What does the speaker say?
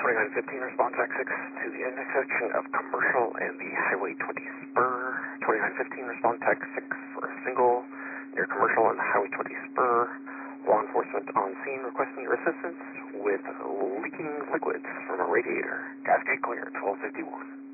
2915, response X6 to the intersection of Commercial and the Highway 20 spur. 2915, response X6 for a single near Commercial and the Highway 20 spur. Law enforcement on scene requesting your assistance with leaking liquids from a radiator. Cascade clear, 1251.